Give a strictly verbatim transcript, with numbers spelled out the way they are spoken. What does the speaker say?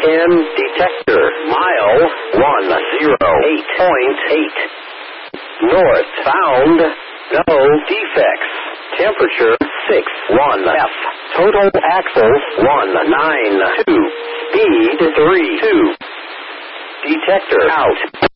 ten. Detector. Mile one zero eight point eight. North. Found. No defects. Temperature six one F. Total axles one nine two. Speed three two. Detector out.